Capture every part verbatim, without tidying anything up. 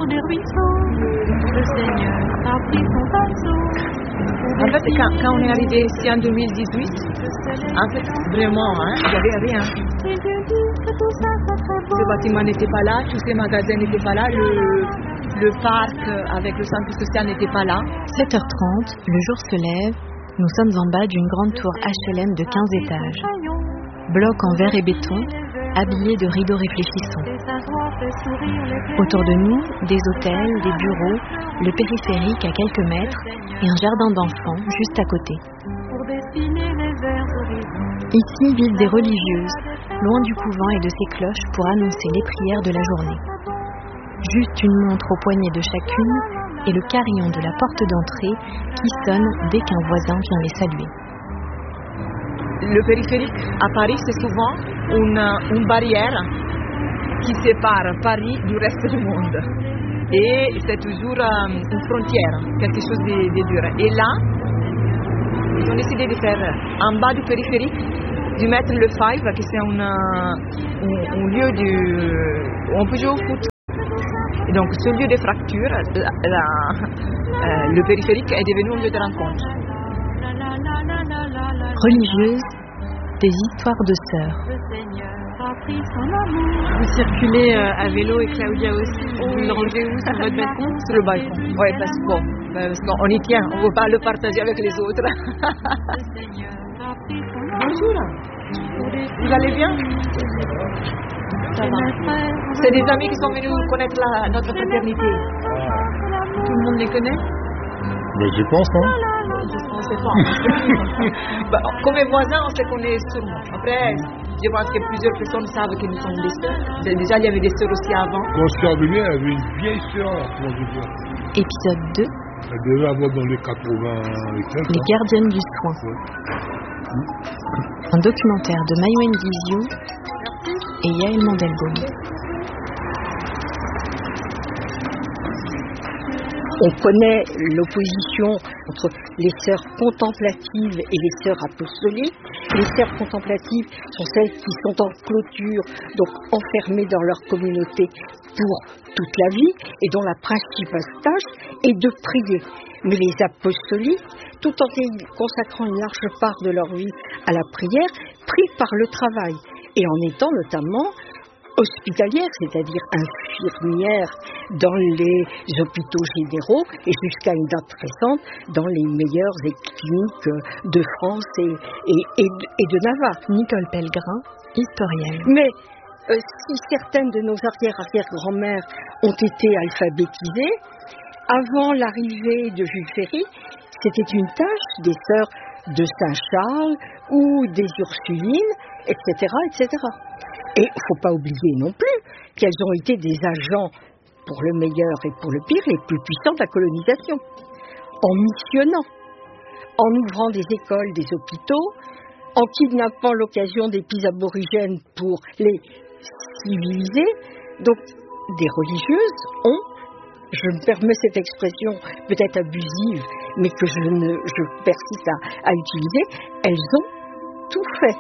les ruisseaux, le Seigneur a pris son bateau. En fait, quand, quand on est arrivé ici en deux mille dix-huit, en fait, vraiment, hein, il n'y avait rien. Ce bâtiment n'était pas là, tous ces magasins n'étaient pas là, le, le parc avec le centre social n'était pas là. sept heures trente, le jour se lève, nous sommes en bas d'une grande tour H L M de quinze étages. Bloc en verre et béton, habillés de rideaux réfléchissants. Autour de nous, des hôtels, des bureaux, le périphérique à quelques mètres et un jardin d'enfants juste à côté. Ici vivent des religieuses, loin du couvent et de ses cloches pour annoncer les prières de la journée. Juste une montre au poignet de chacune et le carillon de la porte d'entrée qui sonne dès qu'un voisin vient les saluer. Le périphérique à Paris, c'est souvent une, une barrière qui sépare Paris du reste du monde. Et c'est toujours euh, une frontière, quelque chose de, de dur. Et là, ils ont décidé de faire en bas du périphérique, de mettre le Five, qui c'est un, un, un lieu du, où on peut jouer au foot. Et donc, ce lieu de fracture, la, la, euh, le périphérique est devenu un lieu de rencontre. Religieuses, des histoires de sœurs. Vous circulez à vélo et Claudia aussi. Vous le rangez où, sur votre balcon? Sur le balcon, oui, parce, bon, parce qu'on y tient, on ne veut pas le partager avec les autres. Bonjour, vous allez bien? Ça va. C'est des amis qui sont venus connaître la, notre fraternité. Tout le monde les connaît? Ben, je pense, hein. On ne sait pas. Bah, comme voisins, on se connaît sûrement. Après, je pense que plusieurs personnes savent que nous sommes des sœurs. Déjà, il y avait des sœurs aussi avant. Quand je suis arrivé, il y avait une vieille sœur là, comment je vois. Épisode deux. Elle devait avoir dans les quatre-vingts et quelques. Les gardiennes du soin. Ouais. Un documentaire de Mayouen Guizou et Yael Mandelbaum. On connaît l'opposition entre les sœurs contemplatives et les sœurs apostoliques. Les sœurs contemplatives sont celles qui sont en clôture, donc enfermées dans leur communauté pour toute la vie, et dont la principale tâche est de prier. Mais les apostoliques, tout en consacrant une large part de leur vie à la prière, prient par le travail, et en étant notamment hospitalières, c'est-à-dire infirmières dans les hôpitaux généraux et jusqu'à une date récente dans les meilleures cliniques de France et, et, et, de, et de Navarre. Nicole Pellegrin, historienne. Mais euh, si certaines de nos arrière-arrière-grand-mères ont été alphabétisées, avant l'arrivée de Jules Ferry, c'était une tâche des sœurs de Saint-Charles ou des Ursulines, et cetera, et cetera. Et il ne faut pas oublier non plus qu'elles ont été des agents, pour le meilleur et pour le pire, les plus puissants de la colonisation. En missionnant, en ouvrant des écoles, des hôpitaux, en kidnappant l'occasion des petits aborigènes pour les civiliser. Donc, des religieuses ont, je me permets cette expression peut-être abusive, mais que je, ne, je persiste à, à utiliser, elles ont tout fait.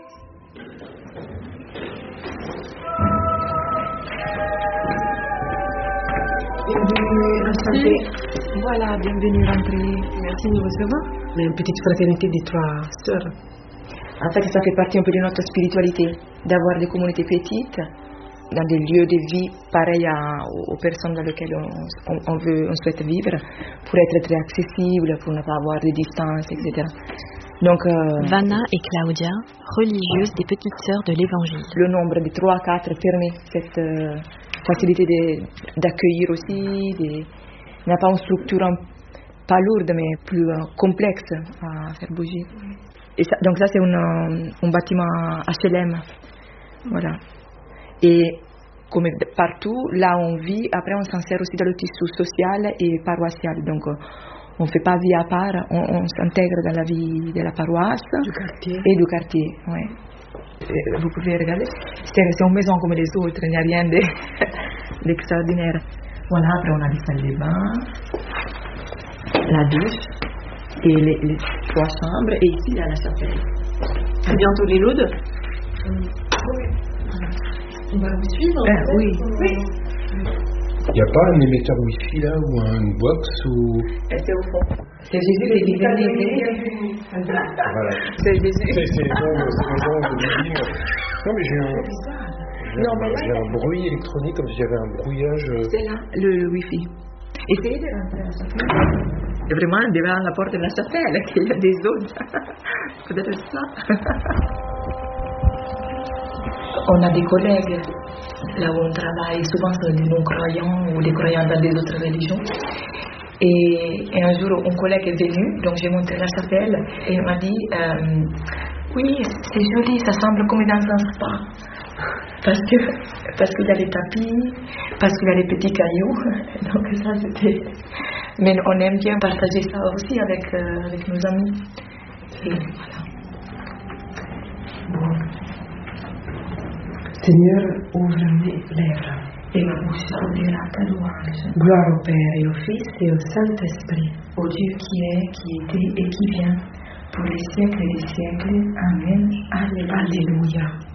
Bienvenue, enchantée. Voilà, bienvenue, rentrée. Merci de nous recevoir. Mais une petite fraternité des trois sœurs. En fait, ça fait partie un peu de notre spiritualité, d'avoir des communautés petites, dans des lieux de vie pareils à, aux personnes dans lesquelles on, on, on, veut, on souhaite vivre, pour être très accessible, pour ne pas avoir de distance, et cetera. Donc, euh, Vanna et Claudia, religieuses des petites sœurs de l'Évangile. Le nombre de trois à quatre permet cette euh, facilité de, d'accueillir aussi. De, il n'y a pas une structure un, pas lourde, mais plus euh, complexe à faire bouger. Et ça, donc ça, c'est un, un bâtiment H L M. Voilà. Et comme partout, là où on vit, après on s'en sert aussi dans le tissu social et paroissial. Donc on ne fait pas vie à part, on, on s'intègre dans la vie de la paroisse du quartier. et du quartier. Ouais. Et vous pouvez regarder, c'est, c'est une maison comme les autres, il n'y a rien de, d'extraordinaire. Voilà, après on a les salles de bain, la douche et les, les trois chambres, et ici il y a la chapelle. C'est bientôt les Laudes. Oui. On va vous suivre. Euh, oui. oui. Il n'y a pas un émetteur Wi-Fi là, ou un box ou... C'est au fond. C'est Jésus qui est venu. Voilà. C'est Jésus. C'est c'est les gens, c'est les gens de l'usine. Non mais j'ai un... J'ai Non, un, mais là, j'ai un bruit électronique comme si j'avais un brouillage. C'est là, le Wi-Fi. Essayez de rentrer à la chapelle. Vraiment, devant la porte de la chapelle, qu'il y a des autres. Peut-être ça. On a des collègues là où on travaille, souvent sont des non-croyants ou des croyants dans des autres religions. Et, et un jour, un collègue est venu, donc j'ai monté la chapelle et il m'a dit euh, oui, c'est joli, ça semble comme dans un spa. Parce que parce qu'il y a les tapis, parce qu'il y a les petits cailloux. Donc ça c'était. Mais on aime bien partager ça aussi avec, euh, avec nos amis. Et voilà. Bon. Seigneur, ouvre mes lèvres. Et ma bouche dira ta louange. Gloire au Père et au Fils et au Saint-Esprit. Au Dieu qui est, qui était et qui vient, pour les siècles et les siècles. Amen. Alléluia. Alléluia.